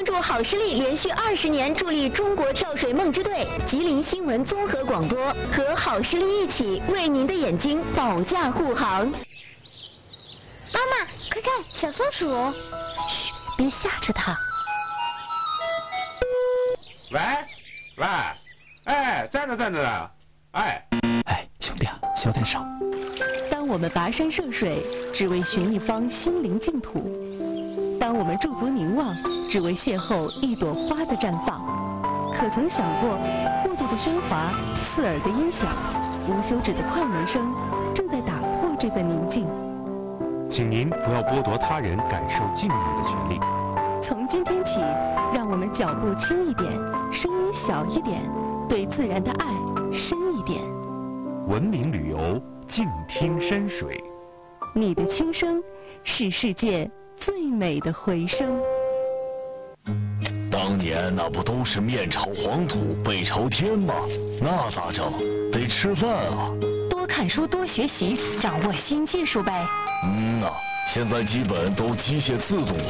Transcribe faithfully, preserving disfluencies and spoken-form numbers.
祝好视力连续二十年助力中国跳水梦之队。吉林新闻综合广播和好视力一起为您的眼睛保驾护航。 妈妈，快看，小松鼠！ 嘘，别吓着它。 喂，喂，哎，在呢，在呢，哎， 哎，兄弟啊，小点声。 当我们跋山涉水，只为寻一方心灵净土；当我们驻足凝望，只为邂逅一朵花的绽放。可曾想过，过度的喧哗、刺耳的音响、无休止的快门声，正在打破这份宁静。 请您不要剥夺他人感受静谧的权利。 从今天起，让我们脚步轻一点，声音小一点，对自然的爱深一点。 文明旅游，静听山水。 你的轻声是世界最美的回声。 当年那不都是面朝黄土背朝天吗？那咋整？得吃饭啊！ 多看书，多学习，掌握新技术呗。 嗯呐、啊，现在基本都机械自动化。